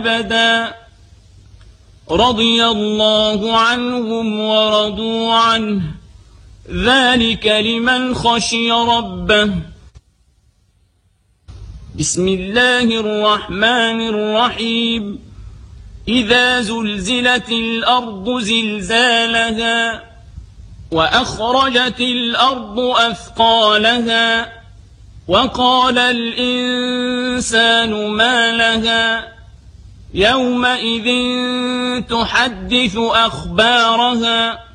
أبدا رضي الله عنهم ورضوا عنه ذلك لمن خشي ربه. بسم الله الرحمن الرحيم. إذا زلزلت الأرض زلزالها وأخرجت الأرض أثقالها وقال الإنسان ما لها يومئذ تحدث أخبارها